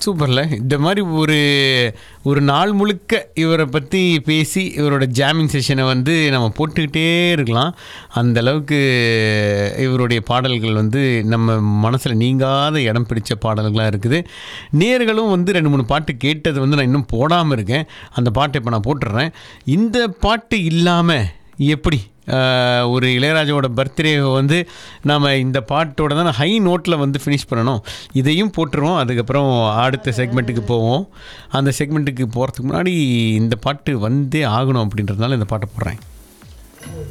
சூப்பர்ல. இந்த மாதிரி ஒரு ஒரு நாள் முழுக்க இவரை பற்றி பேசி இவரோட ஜாமிங் செஷனை வந்து நம்ம போட்டுக்கிட்டே இருக்கலாம். அந்த அளவுக்கு இவருடைய பாடல்கள் வந்து நம்ம மனசில் நீங்காத இடம் பிடிச்ச பாடல்களாக இருக்குது. நேர்களும் வந்து 2-3 பாட்டு கேட்டது வந்து நான் இன்னும் போடாமல் இருக்கேன். அந்த பாட்டை இப்போ நான் போட்டுடுறேன். இந்த பாட்டு இல்லாமல் எப்படி ஒரு இளையராஜாவோட பர்த்டே வந்து நம்ம இந்த பாட்டோட தான் ஹை நோட்டில் வந்து ஃபினிஷ் பண்ணணும். இதையும் போட்டுருவோம். அதுக்கப்புறம் அடுத்த செக்மெண்ட்டுக்கு போவோம். அந்த செக்மெண்ட்டுக்கு போகிறதுக்கு முன்னாடி இந்த பாட்டு வந்தே ஆகணும் அப்படின்றதுனால இந்த பாட்டை போடுறேன்.